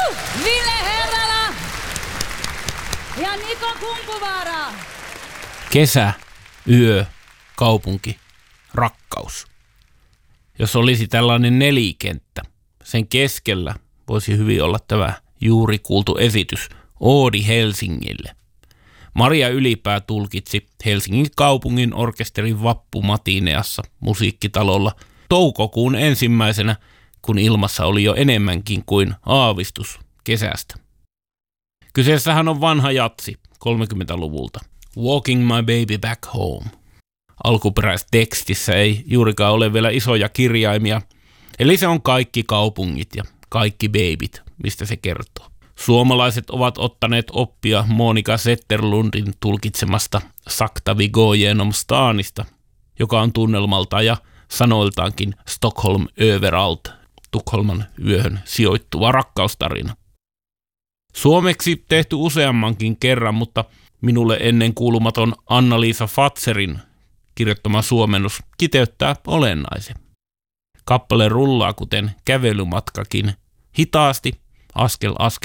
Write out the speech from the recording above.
Ville Herrala ja Niko Kumpuvaara. Kesä, yö, kaupunki, rakkaus. Jos olisi tällainen nelikenttä, sen keskellä voisi hyvin olla tämä juuri kuultu esitys Oodi Helsingille. Maria Ylipää tulkitsi Helsingin kaupungin orkesterin vappumatineassa musiikkitalolla toukokuun 1., kun ilmassa oli jo enemmänkin kuin aavistus kesästä. Kyseessähän on vanha jatsi 30-luvulta. Walking my baby back home. Alkuperäistekstissä ei juurikaan ole vielä isoja kirjaimia, eli se on kaikki kaupungit ja kaikki babyt, mistä se kertoo. Suomalaiset ovat ottaneet oppia Monika Zetterlundin tulkitsemasta Sakta vi går genom stanista, joka on tunnelmalta ja sanoiltaankin Stockholm överallt, Tukholman yöhön sijoittuva rakkaustarina. Suomeksi tehty useammankin kerran, mutta minulle ennen kuulumaton Anna-Liisa Fatserin kirjoittama suomennus kiteyttää olennaisen. Kappale rullaa kuten kävelymatkakin hitaasti, askel